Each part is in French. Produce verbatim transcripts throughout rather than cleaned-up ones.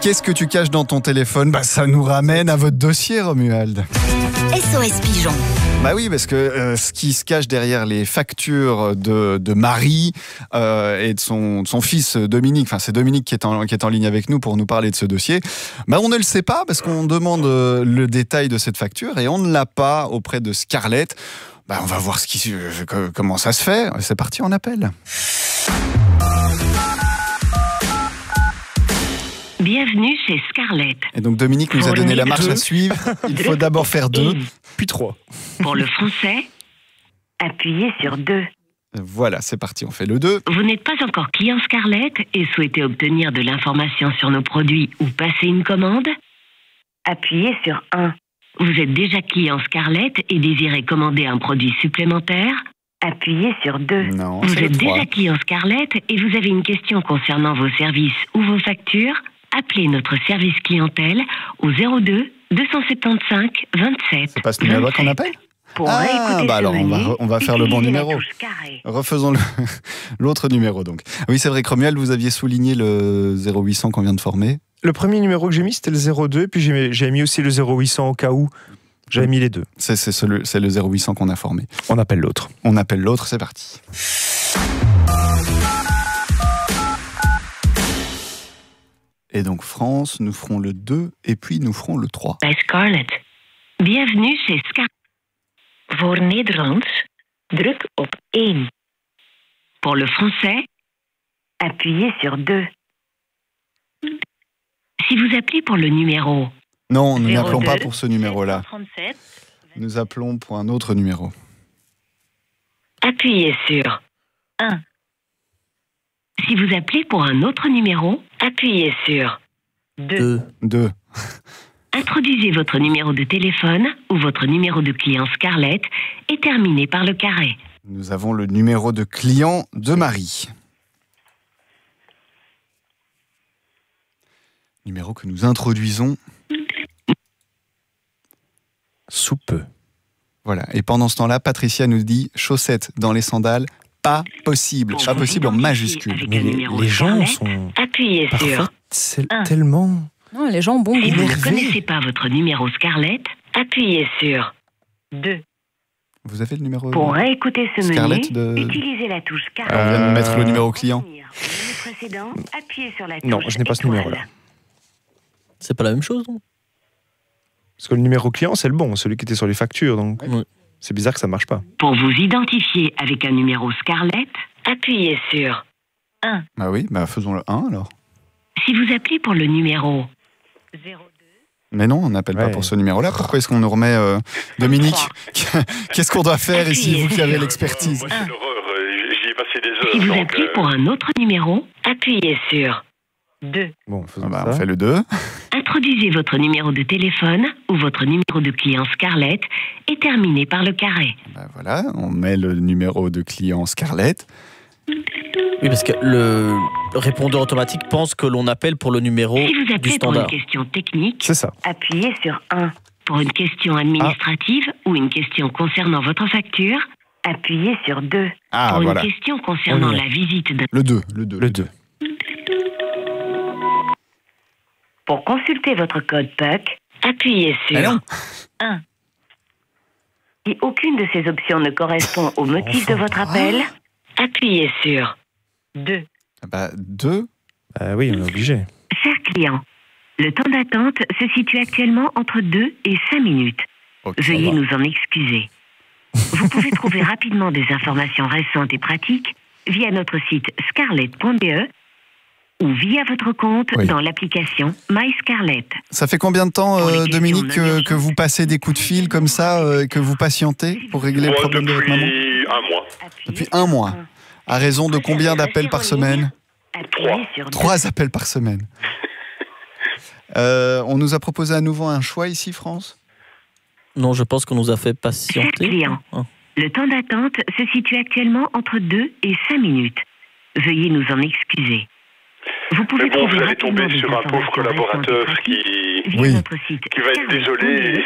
Qu'est-ce que tu caches dans ton téléphone? Bah, ça nous ramène à votre dossier, Romuald. S O S Pigeon. Bah oui, parce que euh, ce qui se cache derrière les factures de, de Marie euh, et de son, de son fils Dominique, enfin c'est Dominique qui est, en, qui est en ligne avec nous pour nous parler de ce dossier, bah on ne le sait pas parce qu'on demande euh, le détail de cette facture et on ne l'a pas auprès de Scarlett. Bah on va voir ce qui, euh, comment ça se fait. C'est parti, on appelle. Bienvenue chez Scarlett. Et donc Dominique nous a donné la marche à suivre. Il faut d'abord faire deux, puis trois. Pour le français, appuyez sur deux. Voilà, c'est parti, on fait le deux. Vous n'êtes pas encore client Scarlett et souhaitez obtenir de l'information sur nos produits ou passer une commande? Appuyez sur un. Vous êtes déjà client Scarlett et désirez commander un produit supplémentaire? Appuyez sur deux. Non, vous c'est êtes le trois. déjà client Scarlett et vous avez une question concernant vos services ou vos factures? Appelez notre service clientèle au zéro deux deux cent soixante-quinze vingt-sept. C'est pas ce numéro qu'on appelle? Pour Ah, réécouter bah ce alors on va, menu, on va faire le bon utilisez la numéro. touche carré. Refaisons le- l'autre numéro donc. Oui, c'est vrai que Romuald, vous aviez souligné le zéro huit cents qu'on vient de former. Le premier numéro que j'ai mis, c'était le zéro deux, et puis j'ai mis, j'ai mis aussi le zéro huit cents au cas où. J'avais mis les deux. C'est, c'est, ce- le, c'est le zéro huit cents qu'on a formé. On appelle l'autre. On appelle l'autre, c'est parti. Et donc France, nous ferons le deux et puis nous ferons le trois. Bij Scarlett. Bienvenue chez Scarlett. Voor Nederlands, druk op één. Pour le français, appuyez sur deux. Si vous appelez pour le numéro Non, nous zéro n'appelons pas deux, pour ce numéro-là. trente-sept, Nous appelons pour un autre numéro. appuyez sur un. Si vous appelez pour un autre numéro, appuyez sur deux. deux. Introduisez votre numéro de téléphone ou votre numéro de client Scarlett et terminez par le carré. Nous avons le numéro de client de Marie. Numéro que nous introduisons Sous peu. Voilà. Et pendant ce temps-là, Patricia nous dit chaussettes dans les sandales, pas possible. Pour Pas vous possible en identifier majuscule. avec Mais un les, numéro les gens Scarlett, sont appuyez sur. parfaits. C'est un. tellement... Non, les gens ont bon Si goût. vous ne énervé. connaissez pas votre numéro Scarlett, appuyez sur deux. Vous avez le numéro Pour réécouter ce Scarlett menu, de- utilisez la touche carré. On vient de mettre le numéro Pour client. revenir au menu précédent, appuyez sur la touche Non, je n'ai pas ce étoile. numéro-là. C'est pas la même chose, non? Parce que le numéro client, c'est le bon, celui qui était sur les factures. Donc Ouais. c'est bizarre que ça marche pas. Pour vous identifier avec un numéro Scarlett, appuyez sur un. Bah oui, bah faisons le un alors. Si vous appelez pour le numéro zéro deux, Mais non, on n'appelle pas Ouais. pour ce numéro-là. Pourquoi est-ce qu'on nous remet euh, Dominique? Qu'est-ce qu'on doit faire ici, vous qui avez l'expertise? Moi, c'est l'horreur. euh, J'y ai passé des heures. si vous donc, appelez euh, pour un autre numéro, appuyez sur deux. Bon, faisons Ah bah, ça. on fait le deux. Introduisez votre numéro de téléphone ou votre numéro de client Scarlett et terminez par le carré. Bah voilà, on met le numéro de client Scarlett. Oui, parce que le répondeur automatique pense que l'on appelle pour le numéro Si vous du appelez pour une standard. question technique, C'est ça. appuyez sur un. Pour une question administrative ou une question concernant votre facture, appuyez sur deux. Ah pour voilà, une question concernant On y est. la visite d'un... le deux. Le deux. Le deux. Pour consulter votre code P U C, appuyez sur Ah non. un. Si aucune de ces options ne correspond au motif de votre appel, appuyez sur deux. Ah bah deux. Ah oui, on est obligé. Cher client, le temps d'attente se situe actuellement entre deux et cinq minutes. Ok, ça Veuillez va. nous en excuser. Vous pouvez trouver rapidement des informations récentes et pratiques via notre site scarlett point b e ou via votre compte Oui. dans l'application MyScarlett. Ça fait combien de temps, Pour les euh, questions Dominique, que, non que vous passez des coups de fil comme ça, euh, que vous patientez pour régler le moi, problème de votre maman? depuis un mois. Depuis un mois. À raison de combien d'appels par semaine? Appuyez sur deux. Trois appels par semaine. Euh, on nous a proposé à nouveau un choix ici, France? Non, je pense qu'on nous a fait Cher patienter. client, Ah. le temps d'attente se situe actuellement entre deux et cinq minutes. Veuillez nous en excuser. Vous pouvez Mais bon, trouver vous allez rapidement tomber des sur un pauvre informations collaborateur récentes et qui, pratiques via Oui. notre site qui va être scarlett point b e désolé et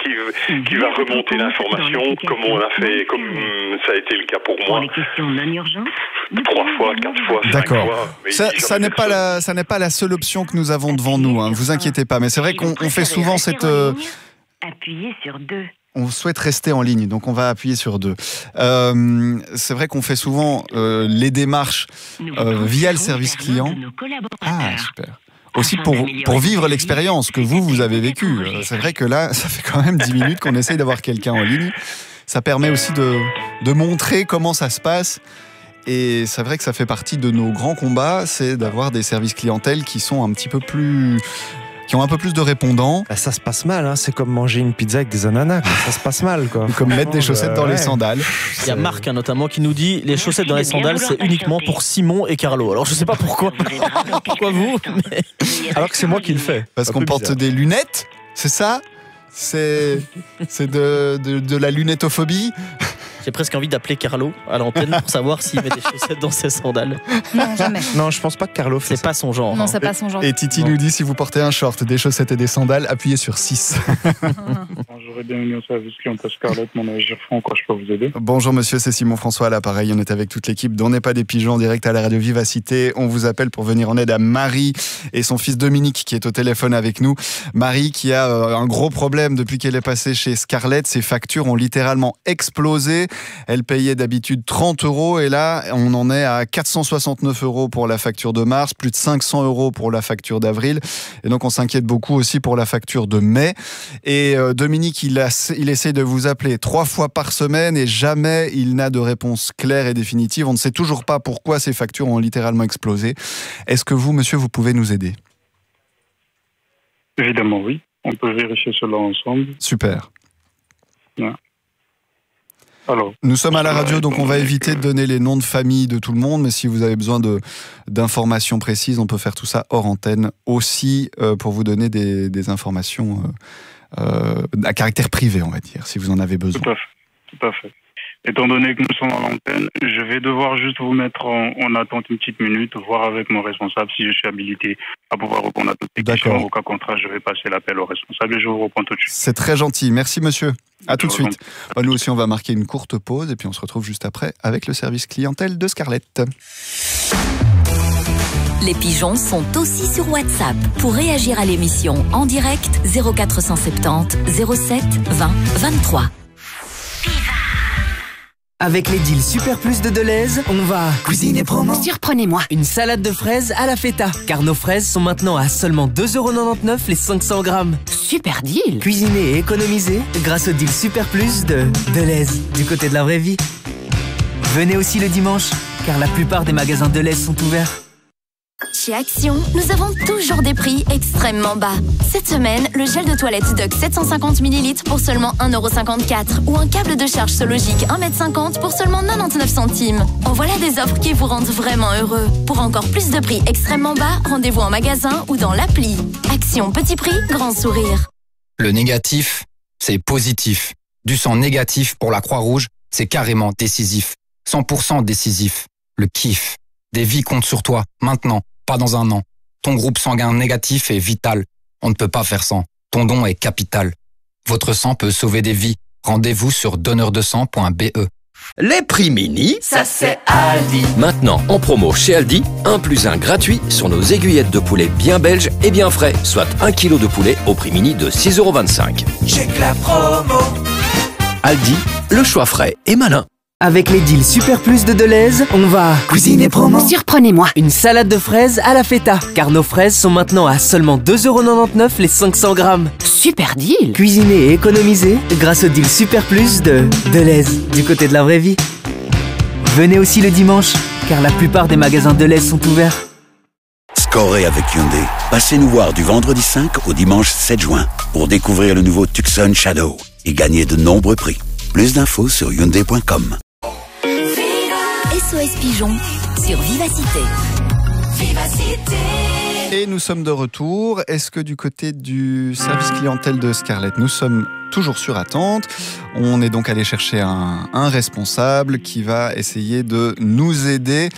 qui, qui va remonter l'information, comme on a fait, comme ça a été le cas pour Pour moi, les questions non urgentes, trois fois, quatre fois, cinq D'accord. fois. mais Ça, il dit ça jamais n'est pas personne. la, ça n'est pas la seule option que nous avons devant nous. Hein. Vous inquiétez pas. Mais c'est vrai Si qu'on vous on fait préférez souvent rester cette. en euh, ligne, appuyez sur deux. On souhaite rester en ligne, donc on va appuyer sur deux. Euh, c'est vrai qu'on fait souvent euh, les démarches Nous euh, vous via le transférons service vers client. l'un de nos collaborateurs. Ah, super. Aussi Afin pour, d'améliorer pour le vivre service, l'expérience que vous, vous avez vécue. Euh, C'est vrai que là, ça fait quand même dix minutes qu'on essaye d'avoir quelqu'un en ligne. Ça permet aussi de, de montrer comment ça se passe. Et c'est vrai que ça fait partie de nos grands combats, c'est d'avoir des services clientèle qui sont un petit peu plus... qui ont un peu plus de répondants, Bah, ça se passe mal, hein. C'est comme manger une pizza avec des ananas, quoi. Ça se passe mal, quoi. comme mettre des Franchement, chaussettes bah, dans les ouais. sandales. Il y a Marc hein, notamment qui nous dit les chaussettes dans les Merci de bien sandales, vouloir c'est uniquement patienter. pour Simon et Carlo. Alors je sais pas pourquoi. Pourquoi vous mais- Alors que c'est moi qui le fais. Parce Un qu'on peu porte bizarre. des lunettes, c'est ça? C'est c'est de, de, de la lunettophobe. J'ai presque envie d'appeler Carlo à l'antenne pour savoir s'il met des chaussettes dans ses sandales. Non, jamais. Non, je pense pas que Carlo fait C'est ça. pas son genre. Non, hein. c'est pas son genre. Et Titi Non. nous dit si vous portez un short, des chaussettes et des sandales, appuyez sur six. Bonjour et bienvenue au service clientèle Scarlett. Mon nom est Gerfond, quoi je peux vous aider? Bonjour monsieur, c'est Simon François à l'appareil. On est avec toute l'équipe d'On n'est pas des pigeons en direct à la radio Vivacité. On vous appelle pour venir en aide à Marie et son fils Dominique qui est au téléphone avec nous. Marie qui a euh, un gros problème depuis qu'elle est passée chez Scarlett. Ses factures ont littéralement explosé. Elle payait d'habitude trente euros et là on en est à quatre cent soixante-neuf euros pour la facture de mars, plus de cinq cents euros pour la facture d'avril. Et donc on s'inquiète beaucoup aussi pour la facture de mai. Et euh, Dominique, il, a, il essaie de vous appeler trois fois par semaine et jamais il n'a de réponse claire et définitive. On ne sait toujours pas pourquoi ces factures ont littéralement explosé. Est-ce que vous, monsieur, vous pouvez nous aider? Évidemment, oui. On peut vérifier cela ensemble. Super. Alors, Nous sommes à la radio, donc on va éviter de donner les noms de famille de tout le monde, mais si vous avez besoin de, d'informations précises, on peut faire tout ça hors antenne aussi euh, pour vous donner des, des informations euh, euh, à caractère privé, on va dire, si vous en avez besoin. tout à fait. Tout à fait. Étant donné que nous sommes à l'antenne, je vais devoir juste vous mettre en, en attente une petite minute, voir avec mon responsable si je suis habilité à pouvoir répondre à toutes les D'accord. questions. Au cas contraire, je vais passer l'appel au responsable et je vous reprends tout de suite. C'est très gentil. Merci, monsieur. À tout de Je vous en suite. Bah, nous aussi, on va marquer une courte pause et puis on se retrouve juste après avec le service clientèle de Scarlett. Les pigeons sont aussi sur WhatsApp. Pour réagir à l'émission en direct, zéro quatre cent soixante-dix zéro sept vingt vingt-trois. Avec les deals Super Plus de Deleuze, on va cuisiner promo. Surprenez-moi. Une salade de fraises à la feta, car nos fraises sont maintenant à seulement deux euros quatre-vingt-dix-neuf les cinq cents grammes. Super deal. Cuisiner et économiser grâce au deal Super Plus de Deleuze, du côté de la vraie vie. Venez aussi le dimanche, car la plupart des magasins Deleuze sont ouverts. Chez Action, nous avons toujours des prix extrêmement bas. Cette semaine, le gel de toilette Duck sept cent cinquante millilitres pour seulement un euro cinquante-quatre ou un câble de charge Sologic un mètre cinquante pour seulement quatre-vingt-dix-neuf centimes. En voilà des offres qui vous rendent vraiment heureux. Pour encore plus de prix extrêmement bas, rendez-vous en magasin ou dans l'appli. Action, petit prix, grand sourire. Le négatif, c'est positif. Du sang négatif pour la Croix-Rouge, c'est carrément décisif. cent pour cent décisif. Le kiff. Des vies comptent sur toi, maintenant, pas dans un an. Ton groupe sanguin négatif est vital. On ne peut pas faire sans. Ton don est capital. Votre sang peut sauver des vies. Rendez-vous sur donneur de sang point b e. Les prix mini, Ça c'est Aldi. maintenant en promo chez Aldi, un plus un gratuit sur nos aiguillettes de poulet bien belges et bien frais, soit un kilo de poulet au prix mini de six euros vingt-cinq. Check la promo. Aldi, le choix frais et malin. Avec les deals Super Plus de Deleuze, on va cuisiner promo. Surprenez-moi. Une salade de fraises à la feta, car nos fraises sont maintenant à seulement deux euros quatre-vingt-dix-neuf les cinq cents grammes. Super deal. Cuisiner et économiser grâce au deal Super Plus de Deleuze, du côté de la vraie vie. Venez aussi le dimanche, car la plupart des magasins Deleuze sont ouverts. Scorez avec Hyundai. Passez nous voir du vendredi cinq au dimanche sept juin pour découvrir le nouveau Tucson Shadow et gagner de nombreux prix. Plus d'infos sur hyundai point com. S O S Pigeon sur Vivacité. Et nous sommes de retour. Est-ce que du côté du service clientèle de Scarlett, nous sommes toujours sur attente? On est donc allé chercher un, un responsable qui va essayer de nous aider.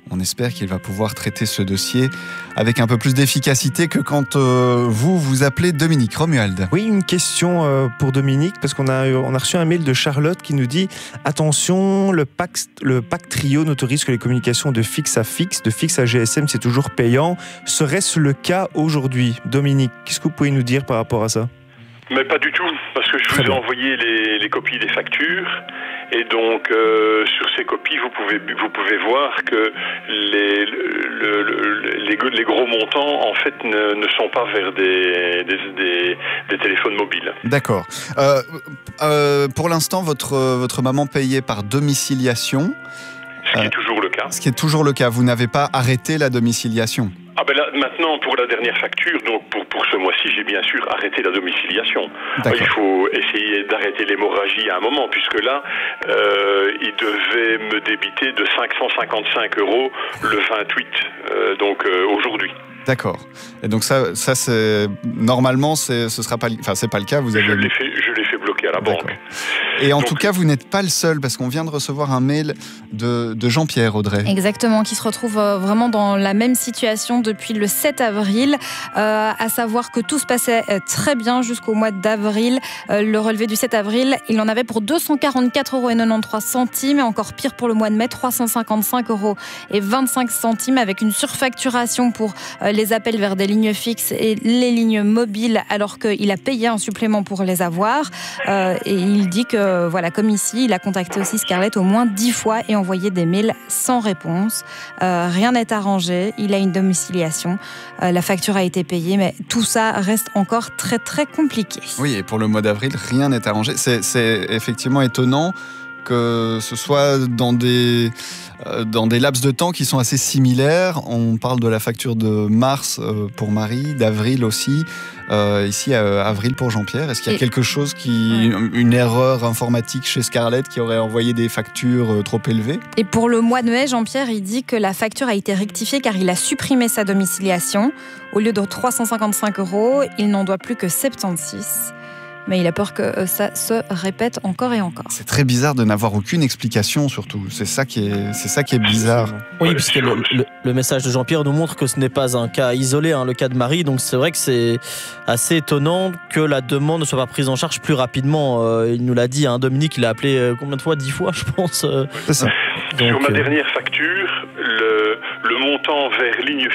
On espère qu'il va pouvoir traiter ce dossier avec un peu plus d'efficacité que quand euh, vous vous appelez Dominique. Romuald. Oui, une question euh, pour Dominique, parce qu'on a, on a reçu un mail de Charlotte qui nous dit « Attention, le pack, le pack Trio n'autorise que les communications de fixe à fixe, de fixe à G S M, c'est toujours payant. Serait-ce le cas aujourd'hui ?» Dominique, qu'est-ce que vous pouvez nous dire par rapport à ça ? Mais pas du tout, parce que je vous ai envoyé les, les copies des factures. Et donc, euh, sur ces copies, vous pouvez, vous pouvez voir que les, le, le, les, les gros montants, en fait, ne, ne sont pas vers des, des, des, des téléphones mobiles. D'accord. Euh, euh, pour l'instant, votre, votre maman payait par domiciliation. Ce qui est toujours le cas. Ce qui est toujours le cas. Vous n'avez pas arrêté la domiciliation. Ah ben là, maintenant, pour la dernière facture, donc pour, pour ce mois-ci, j'ai bien sûr arrêté la domiciliation. Il faut essayer d'arrêter l'hémorragie à un moment, puisque là, euh, il devait me débiter de cinq cent cinquante-cinq euros le vingt-huit, euh, donc euh, aujourd'hui. D'accord. Et donc ça, ça c'est normalement, c'est, ce sera pas, enfin c'est pas le cas. Vous avez. Je l'ai fait, je l'ai fait bloquer à la banque. Et en donc, tout cas, vous n'êtes pas le seul, parce qu'on vient de recevoir un mail de, de Jean-Pierre Audrey. Exactement, qui se retrouve vraiment dans la même situation depuis le sept avril, euh, à savoir que tout se passait très bien jusqu'au mois d'avril. Euh, le relevé du sept avril, il en avait pour deux cent quarante-quatre euros quatre-vingt-treize, et encore pire pour le mois de mai, trois cent cinquante-cinq euros vingt-cinq, avec une surfacturation pour euh, les appels vers des lignes fixes et les lignes mobiles, alors qu'il a payé un supplément pour les avoir. Euh, et il dit que, voilà, comme ici, il a contacté aussi Scarlett au moins dix fois et envoyé des mails sans réponse. Euh, rien n'est arrangé. Il a une domiciliation. Euh, la facture a été payée, mais tout ça reste encore très, très compliqué. Oui, et pour le mois d'avril, rien n'est arrangé. C'est, c'est effectivement étonnant que ce soit dans des, euh, dans des laps de temps qui sont assez similaires. On parle de la facture de mars euh, pour Marie, d'avril aussi. Euh, ici, euh, avril pour Jean-Pierre. Est-ce qu'il y a et... quelque chose qui... Ouais. Une erreur informatique chez Scarlett qui aurait envoyé des factures euh, trop élevées ? Et pour le mois de mai, Jean-Pierre, il dit que la facture a été rectifiée car il a supprimé sa domiciliation. Au lieu de trois cent cinquante-cinq euros, il n'en doit plus que soixante-seize. Mais il a peur que ça se répète encore et encore. C'est très bizarre de n'avoir aucune explication, surtout. C'est ça qui est, c'est ça qui est bizarre. Oui, puisque le, le, le message de Jean-Pierre nous montre que ce n'est pas un cas isolé, hein, le cas de Marie. Donc c'est vrai que c'est assez étonnant que la demande ne soit pas prise en charge plus rapidement. Euh, il nous l'a dit, hein, Dominique, il a appelé euh, combien de fois ? dix fois, je pense. Euh, c'est ça. Donc, sur ma euh... dernière facture, le, le montant vers ligne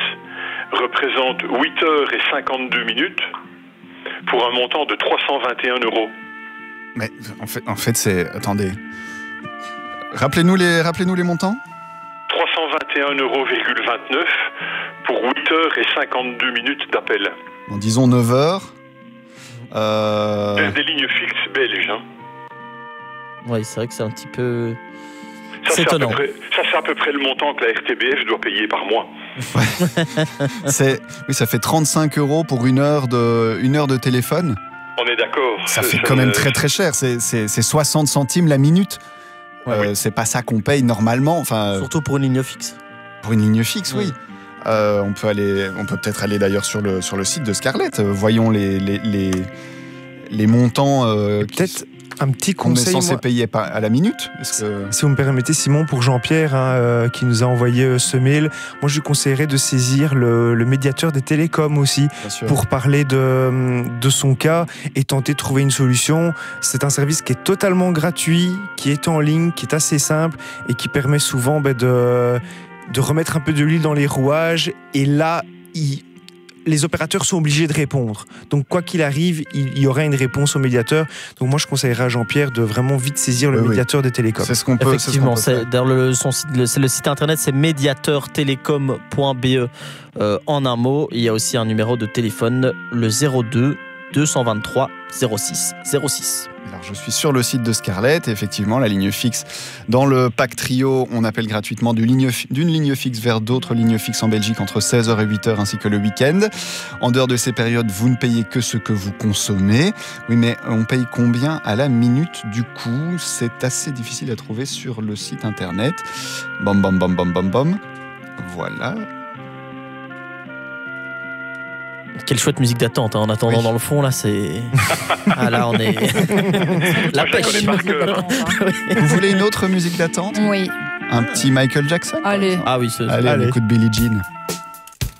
fixe représente huit heures et cinquante-deux minutes. Pour un montant de trois cent vingt et un euros. Mais en fait, en fait c'est... Attendez. Rappelez-nous les, rappelez-nous les montants. trois cent vingt et un euros vingt-neuf pour huit heures et cinquante-deux minutes d'appel. Bon, disons neuf heures. Euh... Vers des lignes fixes belges. Hein. Oui, c'est vrai que c'est un petit peu... Ça, c'est, c'est étonnant. Près, ça, c'est à peu près le montant que la R T B F doit payer par mois. c'est, oui, ça fait trente-cinq euros pour une heure de, une heure de téléphone. On est d'accord. Ça fait quand même très très cher. C'est, c'est, c'est soixante centimes la minute. Ouais, euh, oui. C'est pas ça qu'on paye normalement. Enfin, surtout pour une ligne fixe. Pour une ligne fixe, oui. oui. Euh, on peut aller, on peut peut-être aller d'ailleurs sur le, sur le site de Scarlett. Euh, voyons les, les, les, les montants. Euh, peut-être. Un petit conseil. On est censé moi, payer à la minute. Est-ce que... Si vous me permettez, Simon, pour Jean-Pierre, hein, euh, qui nous a envoyé euh, ce mail, moi je lui conseillerais de saisir le, le médiateur des télécoms aussi, pour parler de, de son cas et tenter de trouver une solution. C'est un service qui est totalement gratuit, qui est en ligne, qui est assez simple et qui permet souvent bah, de, de remettre un peu de l'huile dans les rouages. Et là, il... les opérateurs sont obligés de répondre. Donc, quoi qu'il arrive, il y aura une réponse au médiateur. Donc, moi, je conseillerais à Jean-Pierre de vraiment vite saisir le oui, médiateur oui. des télécoms. C'est ce qu'on peut. Effectivement, c'est, ce qu'on peut c'est, le, son site, le, c'est le site internet, c'est médiateur télécom point b e euh, en un mot. Il y a aussi un numéro de téléphone, le zéro deux deux cent vingt-trois zéro six zéro six. Alors, je suis sur le site de Scarlett et effectivement, la ligne fixe. Dans le pack trio, on appelle gratuitement d'une ligne, d'une ligne fixe vers d'autres lignes fixes en Belgique entre seize heures et huit heures ainsi que le week-end. En dehors de ces périodes, vous ne payez que ce que vous consommez. Oui, mais on paye combien à la minute du coup ? C'est assez difficile à trouver sur le site internet. Bam, bam, bam, bam, bam, bam. Voilà. Quelle chouette musique d'attente, hein. En attendant oui. Dans le fond, là, c'est... Ah là, on est... La pêche. Vous voulez une autre musique d'attente ? Oui. Un petit Michael Jackson. Allez. Ah oui, c'est Allez, Allez. on écoute Billie Jean.